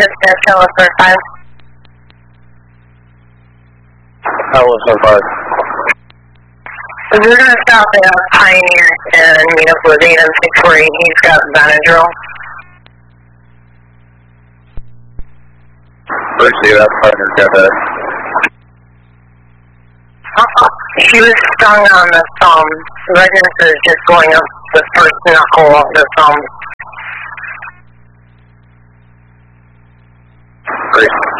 Dispatch, hello, first time. Hello, so far. We're going to stop at Pioneer and meet up with 8648. He's got Benadryl. Firstly, that partner got that. She was stung on the thumb. Redness is just going up the first knuckle of the thumb. First.